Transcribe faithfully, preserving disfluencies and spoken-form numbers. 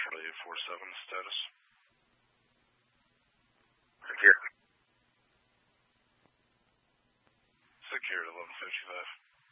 Charlie eight four seven, status. Secure. Secure at eleven fifty-five.